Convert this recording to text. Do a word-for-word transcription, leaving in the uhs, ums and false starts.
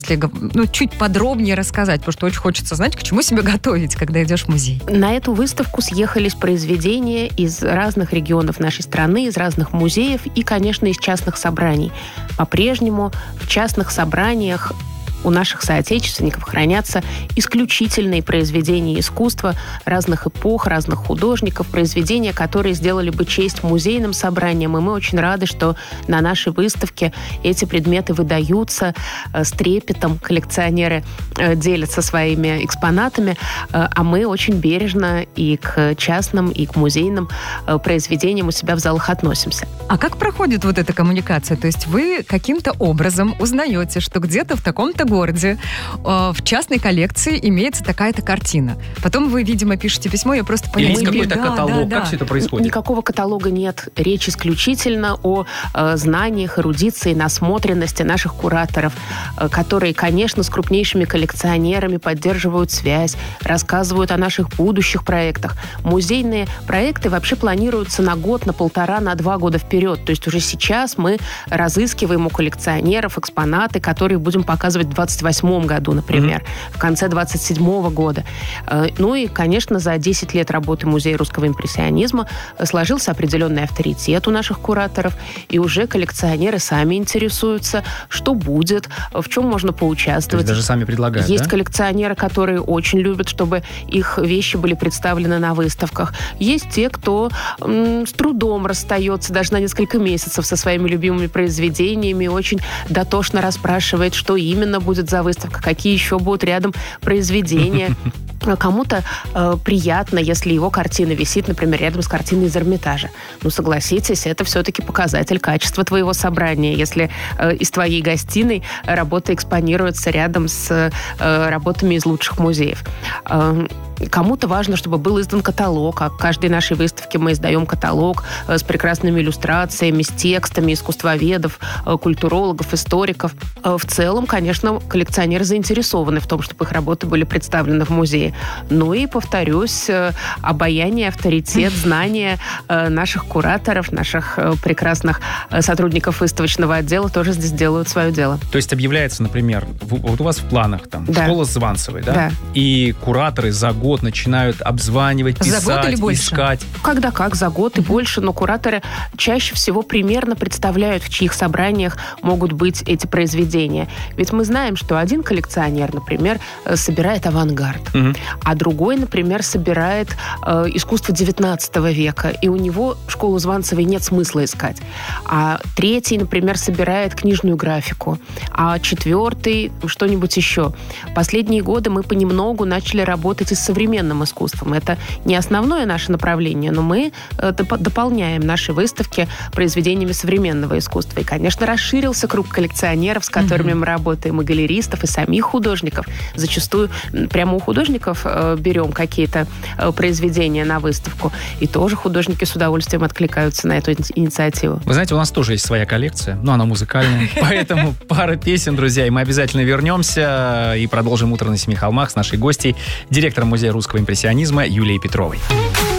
ну, чуть подробнее рассказать, потому что очень хочется знать, к чему себя готовить, когда идешь в музей. На эту выставку съехались произведения из разных регионов нашей страны, из разных музеев и, конечно, из частных собраний. По-прежнему в частных собраниях у наших соотечественников хранятся исключительные произведения искусства разных эпох, разных художников, произведения, которые сделали бы честь музейным собраниям. И мы очень рады, что на нашей выставке эти предметы выдаются с трепетом. Коллекционеры делятся своими экспонатами, а мы очень бережно и к частным, и к музейным произведениям у себя в залах относимся. А как проходит вот эта коммуникация? То есть вы каким-то образом узнаете, что где-то в таком-то городе э, в частной коллекции имеется такая-то картина. Потом вы, видимо, пишете письмо, я просто понимаю. Или понимаю. есть какой-то да, каталог, да, как да. все это происходит? Никакого каталога нет. Речь исключительно о э, знаниях, эрудиции, насмотренности наших кураторов, э, которые, конечно, с крупнейшими коллекционерами поддерживают связь, рассказывают о наших будущих проектах. Музейные проекты вообще планируются на год, на полтора, на два года вперед. То есть уже сейчас мы разыскиваем у коллекционеров экспонаты, которые будем показывать в двадцать восьмом году, например, mm-hmm. в конце двадцать седьмого года. Ну и, конечно, за десять лет работы Музея русского импрессионизма сложился определенный авторитет у наших кураторов, и уже коллекционеры сами интересуются, что будет, в чем можно поучаствовать. То есть даже сами предлагают, Есть да? коллекционеры, которые очень любят, чтобы их вещи были представлены на выставках. Есть те, кто м, с трудом расстается даже на несколько месяцев со своими любимыми произведениями, очень дотошно расспрашивает, что именно будет за выставка, какие еще будут рядом произведения. Кому-то э, приятно, если его картина висит, например, рядом с картиной из Эрмитажа. Ну, согласитесь, это все-таки показатель качества твоего собрания, если э, из твоей гостиной работа экспонируется рядом с э, работами из лучших музеев. Э, Кому-то важно, чтобы был издан каталог, а к каждой нашей выставке мы издаем каталог с прекрасными иллюстрациями, с текстами искусствоведов, культурологов, историков. В целом, конечно, коллекционеры заинтересованы в том, чтобы их работы были представлены в музее. Ну и, повторюсь, обаяние, авторитет, знания наших кураторов, наших прекрасных сотрудников выставочного отдела тоже здесь делают свое дело. То есть объявляется, например, вот у вас в планах там да. школа Званцевой, да? Да. И кураторы за год начинают обзванивать, писать, за год или больше? Искать. Когда как, за год и больше, но кураторы чаще всего примерно представляют, в чьих собраниях могут быть эти произведения. Ведь мы знаем, что один коллекционер, например, собирает авангард, угу. а другой, например, собирает э, искусство девятнадцатого века, и у него школу Званцевой нет смысла искать. А третий, например, собирает книжную графику, а четвертый что-нибудь еще. Последние годы мы понемногу начали работать и с современным искусством. Это не основное наше направление, но мы доп- дополняем наши выставки произведениями современного искусства. И, конечно, расширился круг коллекционеров, с которыми mm-hmm. мы работаем, и галеристов, и самих художников. Зачастую прямо у художников э, берем какие-то э, произведения на выставку, и тоже художники с удовольствием откликаются на эту инициативу. Вы знаете, у нас тоже есть своя коллекция, но она музыкальная, поэтому пара песен, друзья, и мы обязательно вернемся и продолжим «Утро на Семи холмах» с нашей гостьей, директором Музея русского импрессионизма Юлией Петровой.